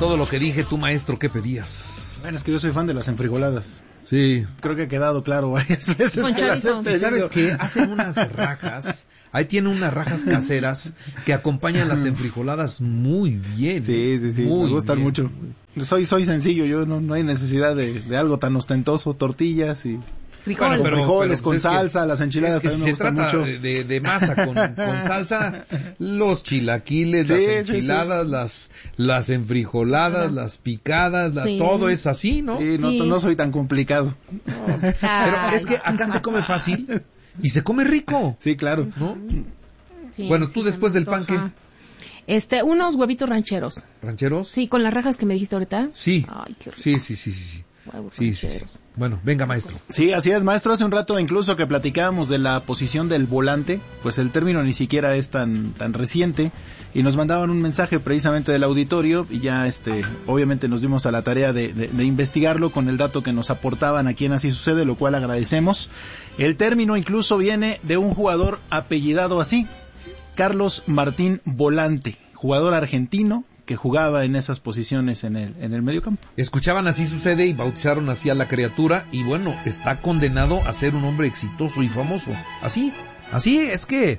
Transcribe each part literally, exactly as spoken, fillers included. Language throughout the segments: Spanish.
todo lo que dije, tú, maestro, ¿qué pedías? Bueno, es que yo soy fan de las enfrijoladas. Sí. Creo que ha quedado claro varias veces que las he pedido. ¿Sabes qué? Hacen unas rajas, ahí tienen unas rajas caseras que acompañan las enfrijoladas muy bien. Sí, sí, sí, muy me gustan bien. mucho. Soy soy sencillo, yo no, no hay necesidad de, de algo tan ostentoso, tortillas y... Frijol. Bueno, pero- frijoles pero, con pues, es que- salsa, las enchiladas es que también si me se gustan trata mucho. de, de, de masa con, con salsa, los chilaquiles, Sí, las sí, enchiladas, las las enfrijoladas, las picadas, la- Sí. todo es así, ¿no? Sí, no, Sí. no soy tan complicado. Pero Ay, es que acá se come fácil y se come rico, Sí, claro. ¿no? sí, Bueno, sí, tú se después me del pan, ¿qué? antoja. Este, unos huevitos rancheros. ¿Rancheros? Sí, con las rajas que me dijiste ahorita. Sí. Ay, qué rico. Sí, sí, sí, sí, sí. Huevos Sí, sí, sí. rancheros. Bueno, venga, maestro. Sí, así es, maestro. Hace un rato incluso que platicábamos de la posición del volante, pues el término ni siquiera es tan tan reciente y nos mandaban un mensaje precisamente del auditorio y ya este obviamente nos dimos a la tarea de, de, de investigarlo con el dato que nos aportaban aquí en Así Sucede, lo cual agradecemos. El término incluso viene de un jugador apellidado así, Carlos Martín Volante, jugador argentino que jugaba en esas posiciones en el en el mediocampo. Escuchaban Así Sucede y bautizaron así a la criatura y bueno, está condenado a ser un hombre exitoso y famoso. Así, así es que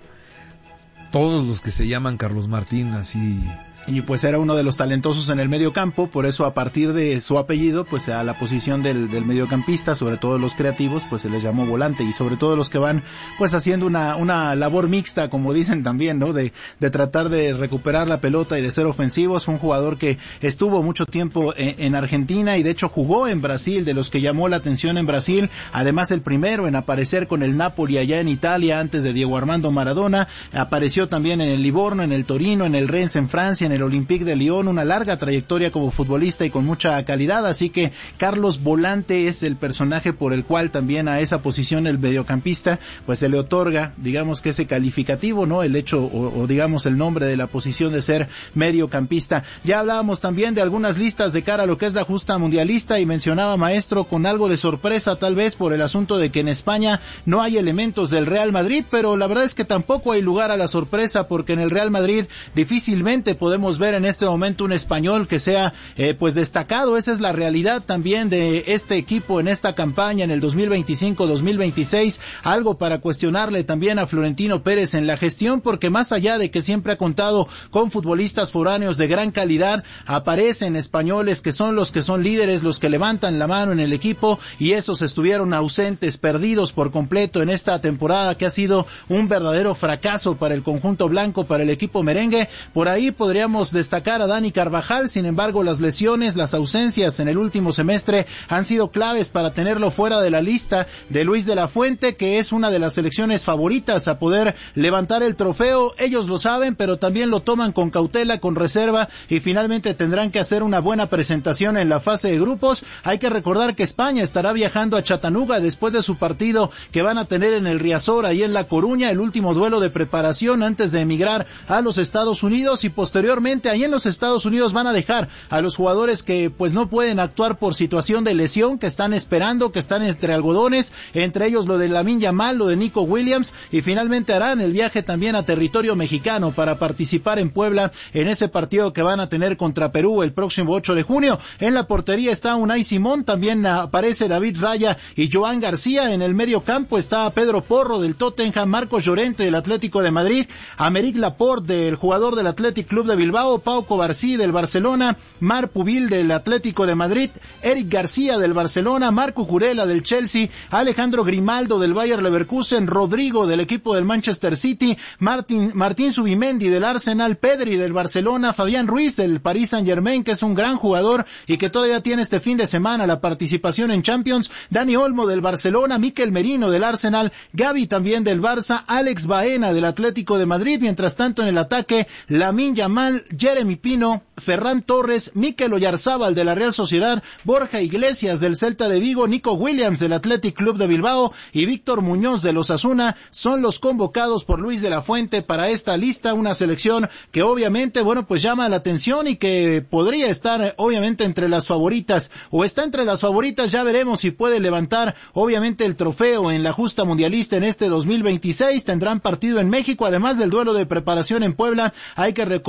todos los que se llaman Carlos Martín así... Y pues era uno de los talentosos en el mediocampo, por eso a partir de su apellido, pues a la posición del, del mediocampista, sobre todo los creativos, pues se les llamó volante, y sobre todo los que van pues haciendo una, una labor mixta, como dicen también, ¿no? De, de tratar de recuperar la pelota y de ser ofensivos. Fue un jugador que estuvo mucho tiempo en, en Argentina y de hecho jugó en Brasil, de los que llamó la atención en Brasil, además el primero en aparecer con el Napoli allá en Italia antes de Diego Armando Maradona, apareció también en el Livorno, en el Torino, en el Rennes en Francia, en el Olympique de Lyon, una larga trayectoria como futbolista y con mucha calidad, así que Carlos Volante es el personaje por el cual también a esa posición el mediocampista pues se le otorga, digamos que ese calificativo, ¿no? El hecho o, o digamos el nombre de la posición de ser mediocampista. Ya hablábamos también de algunas listas de cara a lo que es la justa mundialista y mencionaba maestro con algo de sorpresa tal vez por el asunto de que en España no hay elementos del Real Madrid, pero la verdad es que tampoco hay lugar a la sorpresa porque en el Real Madrid difícilmente podemos ver en este momento un español que sea eh, pues destacado. Esa es la realidad también de este equipo en esta campaña en el dos mil veinticinco dos mil veintiséis, algo para cuestionarle también a Florentino Pérez en la gestión, porque más allá de que siempre ha contado con futbolistas foráneos de gran calidad, aparecen españoles que son los que son líderes, los que levantan la mano en el equipo, y esos estuvieron ausentes, perdidos por completo en esta temporada que ha sido un verdadero fracaso para el conjunto blanco, para el equipo merengue. Por ahí podríamos destacar a Dani Carvajal, sin embargo las lesiones, las ausencias en el último semestre han sido claves para tenerlo fuera de la lista de Luis de la Fuente, que es una de las selecciones favoritas a poder levantar el trofeo. Ellos lo saben, pero también lo toman con cautela, con reserva, y finalmente tendrán que hacer una buena presentación en la fase de grupos. Hay que recordar que España estará viajando a Chattanooga después de su partido que van a tener en el Riazor, ahí en La Coruña, el último duelo de preparación antes de emigrar a los Estados Unidos, y posteriormente ahí en los Estados Unidos van a dejar a los jugadores que pues no pueden actuar por situación de lesión, que están esperando, que están entre algodones, entre ellos lo de Lamine Yamal, lo de Nico Williams, y finalmente harán el viaje también a territorio mexicano para participar en Puebla en ese partido que van a tener contra Perú el próximo ocho de junio. En la portería está Unai Simón, también aparece David Raya y Joan García. En el medio campo está Pedro Porro del Tottenham, Marcos Llorente del Atlético de Madrid, Americ Laporte del jugador del Athletic Club de Bilbao, Pau Covarsí del Barcelona, Mar Pubil del Atlético de Madrid, Eric García del Barcelona, Marco Curela del Chelsea, Alejandro Grimaldo del Bayer Leverkusen, Rodrigo del equipo del Manchester City, Martín, Martín Zubimendi del Arsenal, Pedri del Barcelona, Fabián Ruiz del Paris Saint-Germain, que es un gran jugador y que todavía tiene este fin de semana la participación en Champions, Dani Olmo del Barcelona, Mikel Merino del Arsenal, Gavi también del Barça, Alex Baena del Atlético de Madrid. Mientras tanto en el ataque, Lamine Yamal, Jeremy Pino, Ferran Torres, Mikel Oyarzábal de la Real Sociedad, Borja Iglesias del Celta de Vigo, Nico Williams del Athletic Club de Bilbao y Víctor Muñoz del Osasuna son los convocados por Luis de la Fuente para esta lista, una selección que obviamente, bueno, pues llama la atención y que podría estar obviamente entre las favoritas, o está entre las favoritas. Ya veremos si puede levantar obviamente el trofeo en la justa mundialista en este dos mil veintiséis. Tendrán partido en México, además del duelo de preparación en Puebla. Hay que recordar que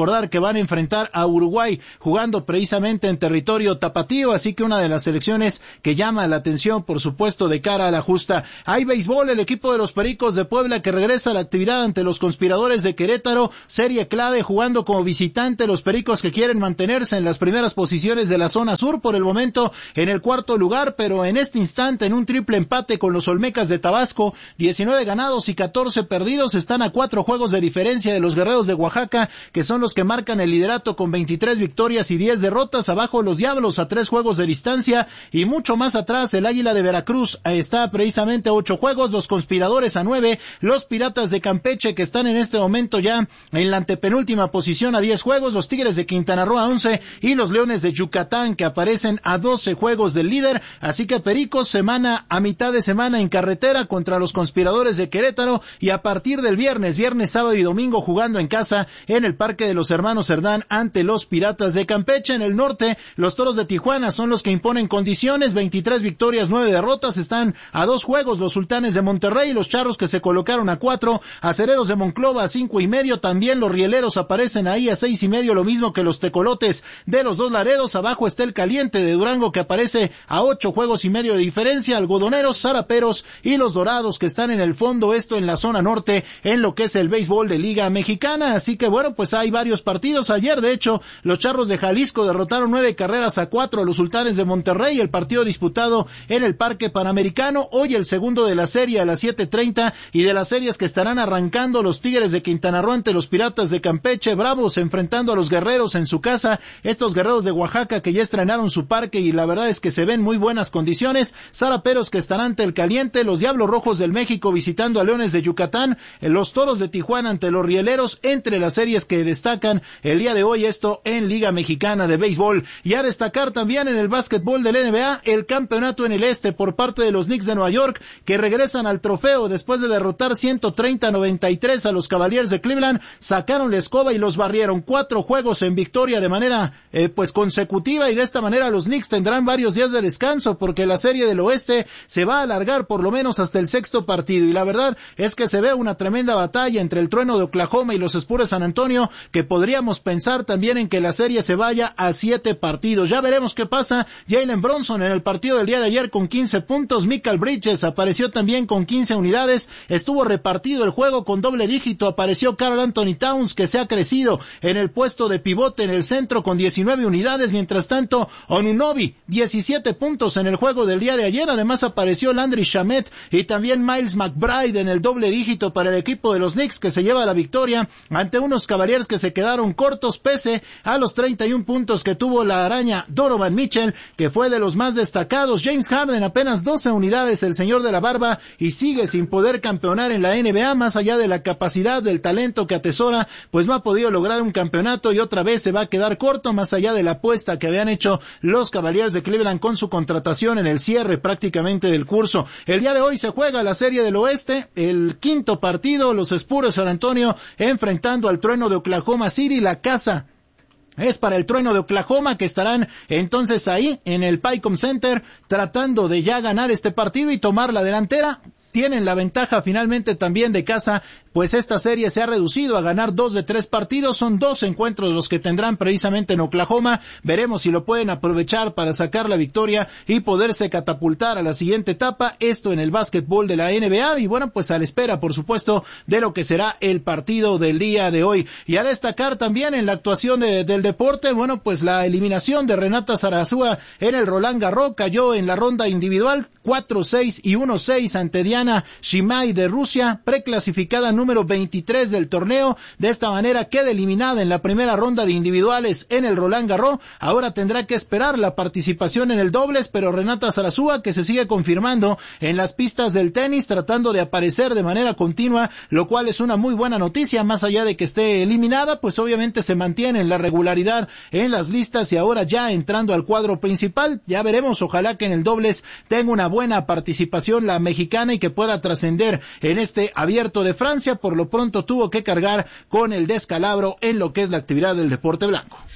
van a enfrentar a Uruguay, jugando precisamente en territorio tapatío, así que una de las selecciones que llama la atención, por supuesto, de cara a la justa. Hay béisbol, el equipo de los Pericos de Puebla que regresa a la actividad ante los Conspiradores de Querétaro, serie clave, jugando como visitante los Pericos que quieren mantenerse en las primeras posiciones de la zona sur, por el momento en el cuarto lugar, pero en este instante en un triple empate con los Olmecas de Tabasco, diecinueve ganados y catorce perdidos, están a cuatro juegos de diferencia de los Guerreros de Oaxaca, que son los que marcan el liderato con veintitrés victorias y diez derrotas, abajo los Diablos a tres juegos de distancia, y mucho más atrás el Águila de Veracruz está precisamente a ocho juegos, los Conspiradores a nueve, los Piratas de Campeche que están en este momento ya en la antepenúltima posición a diez juegos, los Tigres de Quintana Roo a once y los Leones de Yucatán que aparecen a doce juegos del líder, así que Pericos semana a mitad de semana en carretera contra los Conspiradores de Querétaro, y a partir del viernes, viernes, sábado y domingo jugando en casa en el Parque de los Hermanos Cerdán ante los Piratas de Campeche. En el norte, los Toros de Tijuana son los que imponen condiciones, veintitrés victorias, nueve derrotas, están a dos juegos los Sultanes de Monterrey, los Charros que se colocaron a cuatro, Acereros de Monclova a cinco y medio, también los Rieleros aparecen ahí a seis y medio, lo mismo que los Tecolotes de los Dos Laredos, abajo está el Caliente de Durango que aparece a ocho juegos y medio de diferencia, Algodoneros, Zaraperos y los Dorados que están en el fondo, esto en la zona norte, en lo que es el béisbol de Liga Mexicana, así que bueno, pues hay varios partidos. Ayer, de hecho, los Charros de Jalisco derrotaron nueve carreras a cuatro a los Sultanes de Monterrey, el partido disputado en el Parque Panamericano, hoy el segundo de la serie a las siete treinta, y de las series que estarán arrancando los Tigres de Quintana Roo ante los Piratas de Campeche, Bravos enfrentando a los Guerreros en su casa, estos Guerreros de Oaxaca que ya estrenaron su parque y la verdad es que se ven muy buenas condiciones, Zaraperos que estarán ante el Caliente, los Diablos Rojos del México visitando a Leones de Yucatán, los Toros de Tijuana ante los Rieleros, entre las series que destacan el día de hoy, esto en Liga Mexicana de Béisbol. Y a destacar también en el básquetbol del N B A, el campeonato en el este por parte de los Knicks de Nueva York, que regresan al trofeo después de derrotar ciento treinta a noventa y tres a los Cavaliers de Cleveland, sacaron la escoba y los barrieron, cuatro juegos en victoria de manera eh, pues consecutiva, y de esta manera los Knicks tendrán varios días de descanso porque la serie del oeste se va a alargar por lo menos hasta el sexto partido, y la verdad es que se ve una tremenda batalla entre el Trueno de Oklahoma y los Spurs de San Antonio, que podríamos pensar también en que la serie se vaya a siete partidos. Ya veremos qué pasa. Jalen Bronson en el partido del día de ayer con quince puntos, Michael Bridges apareció también con quince unidades, estuvo repartido el juego con doble dígito, apareció Karl Anthony Towns que se ha crecido en el puesto de pivote en el centro con diecinueve unidades, mientras tanto Onunobi diecisiete puntos en el juego del día de ayer, además apareció Landry Shamet y también Miles McBride en el doble dígito para el equipo de los Knicks que se lleva la victoria ante unos Cavaliers que se quedaron cortos pese a los treinta y un puntos que tuvo la araña Donovan Mitchell, que fue de los más destacados. James Harden apenas doce unidades, el señor de la barba, y sigue sin poder campeonar en la N B A, más allá de la capacidad, del talento que atesora, pues no ha podido lograr un campeonato y otra vez se va a quedar corto, más allá de la apuesta que habían hecho los Cavaliers de Cleveland con su contratación en el cierre prácticamente del curso. El día de hoy se juega la serie del oeste, el quinto partido, los Spurs de San Antonio enfrentando al Trueno de Oklahoma City, la casa es para el Trueno de Oklahoma, que estarán entonces ahí en el Paycom Center tratando de ya ganar este partido y tomar la delantera. Tienen la ventaja finalmente también de casa, pues esta serie se ha reducido a ganar dos de tres partidos, son dos encuentros los que tendrán precisamente en Oklahoma, veremos si lo pueden aprovechar para sacar la victoria y poderse catapultar a la siguiente etapa, esto en el básquetbol de la N B A, y bueno, pues a la espera, por supuesto, de lo que será el partido del día de hoy. Y a destacar también en la actuación de, del deporte, bueno, pues la eliminación de Renata Zarazúa en el Roland Garros, cayó en la ronda individual, cuatro seis y uno seis ante Diana Shimai de Rusia, preclasificada número veintitrés del torneo. De esta manera queda eliminada en la primera ronda de individuales en el Roland Garros. Ahora tendrá que esperar la participación en el dobles, pero Renata Zarazúa, que se sigue confirmando en las pistas del tenis, tratando de aparecer de manera continua, lo cual es una muy buena noticia, más allá de que esté eliminada, pues obviamente se mantiene en la regularidad en las listas y ahora ya entrando al cuadro principal. Ya veremos, ojalá que en el dobles tenga una buena participación la mexicana y que pueda trascender en este abierto de Francia. Por lo pronto tuvo que cargar con el descalabro en lo que es la actividad del deporte blanco.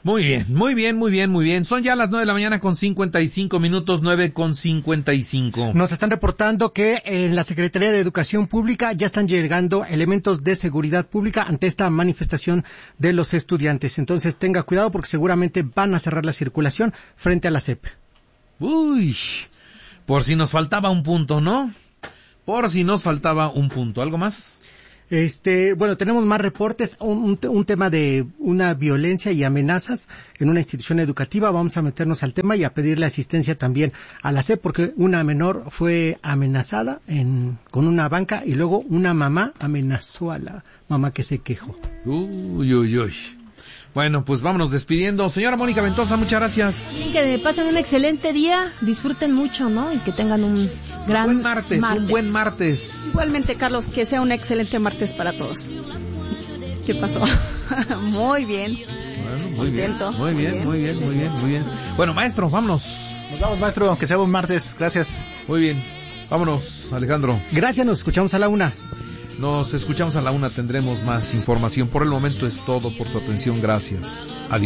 Muy bien, muy bien, muy bien, muy bien. Son ya las nueve de la mañana con cincuenta y cinco minutos, nueve con cincuenta y cinco. Nos están reportando que en la Secretaría de Educación Pública ya están llegando elementos de seguridad pública ante esta manifestación de los estudiantes. Entonces tenga cuidado porque seguramente van a cerrar la circulación frente a la S E P. Uy, por si nos faltaba un punto, ¿no? Por si nos faltaba un punto. ¿Algo más? Este, bueno, tenemos más reportes, un, un tema de una violencia y amenazas en una institución educativa. Vamos a meternos al tema y a pedirle asistencia también a la S E P porque una menor fue amenazada en, con una banca y luego una mamá amenazó a la mamá que se quejó. Uy, uy, uy. Bueno, pues vámonos despidiendo. Señora Mónica Ventosa, muchas gracias. Bien, que pasen un excelente día, disfruten mucho, ¿no? Y que tengan un gran buen martes, martes. un buen martes. Igualmente, Carlos, que sea un excelente martes para todos. ¿Qué pasó? Muy bien. Bueno, muy Contento. bien, muy bien, muy bien, muy bien, muy bien. Bueno, maestro, vámonos. Nos vamos, maestro, que sea un martes. Gracias. Muy bien. Vámonos, Alejandro. Gracias, nos escuchamos a la una. Nos escuchamos a la una, tendremos más información. Por el momento es todo, por tu atención, gracias. Adiós.